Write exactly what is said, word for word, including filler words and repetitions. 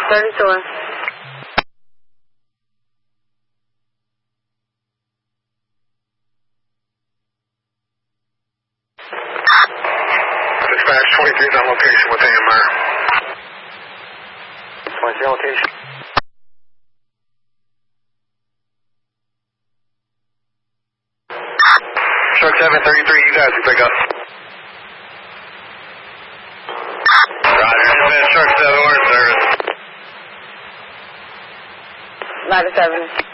thirty-two. Dispatch twenty-three is on location with A M R. twenty-three location. Shark seven thirty-three, you guys can pick up. Roger, dispatch Shark seven, we're in service. ninety-seven.